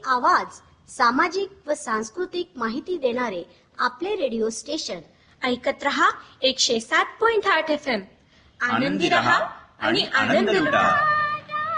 आवाज, सामाजिक व सांस्कृतिक माहिती देणारे आपले रेडिओ स्टेशन. ऐकत रहा 107.8 FM. आनंदी रहा आणि आनंद लुटा.